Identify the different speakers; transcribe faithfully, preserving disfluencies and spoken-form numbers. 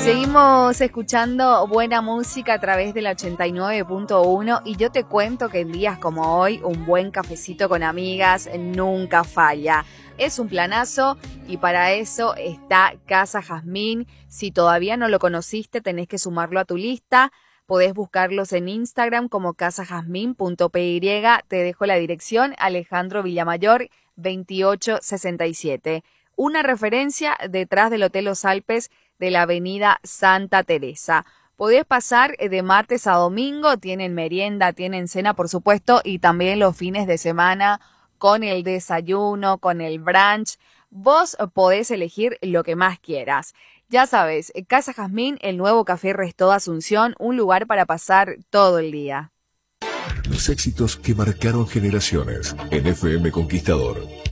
Speaker 1: Seguimos escuchando buena música a través del ochenta y nueve punto uno y yo te cuento que en días como hoy un buen cafecito con amigas nunca falla. Es un planazo y para eso está Casa Jazmín. Si todavía no lo conociste, tenés que sumarlo a tu lista. Podés buscarlos en Instagram como casa jazmín punto p y. Te dejo la dirección, Alejandro Villamayor veintiocho sesenta y siete. Una referencia detrás del Hotel Los Alpes de la avenida Santa Teresa. Podés pasar de martes a domingo, tienen merienda, tienen cena por supuesto, y también los fines de semana con el desayuno, con el brunch. Vos podés elegir lo que más quieras. Ya sabes, Casa Jazmín, el nuevo Café Restó Asunción, un lugar para pasar todo el día.
Speaker 2: Los éxitos que marcaron generaciones en F M Conquistador.